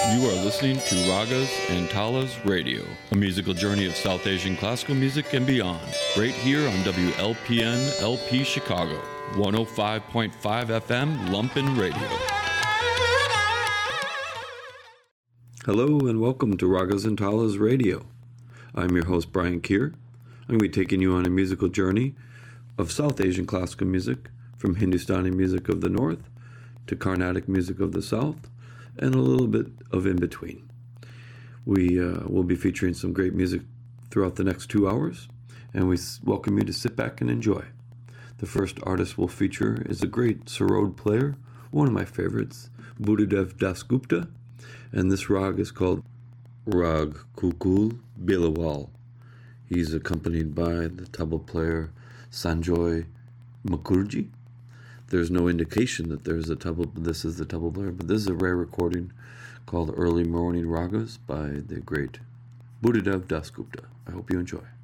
You are listening to Ragas and Talas Radio, a musical journey of South Asian classical music and beyond, right here on WLPN LP Chicago, 105.5 FM Lumpen Radio. Hello and welcome to Ragas and Talas Radio. I'm your host Brian Keir. I'm going to be taking you on a musical journey of South Asian classical music, from Hindustani music of the north to Carnatic music of the south, and a little bit of in between. We will be featuring some great music throughout the next 2 hours, and we welcome you to sit back and enjoy. The first artist we'll feature is a great sarod player, one of my favorites, Buddhadev Dasgupta, and this rag is called Rag Kukul Bilawal. He's accompanied by the tabla player Sanjoy Mukherjee. There's no indication that this is the tabla player, but this is a rare recording called Early Morning Ragas by the great Buddhadev Dasgupta. I hope you enjoy.